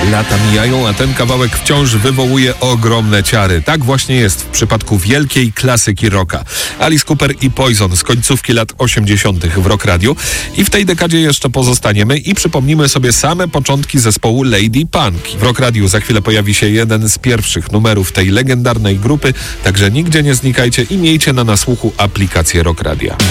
Lata mijają, a ten kawałek wciąż wywołuje ogromne ciary. Tak właśnie jest w przypadku wielkiej klasyki rocka. Alice Cooper i Poison z końcówki lat 80. w Rock Radio. I w tej dekadzie jeszcze pozostaniemy i przypomnimy sobie same początki zespołu Lady Punk. W Rock Radio za chwilę pojawi się jeden z pierwszych numerów tej legendarnej grupy, także nigdzie nie znikajcie i miejcie na nasłuchu aplikację Rock Radia.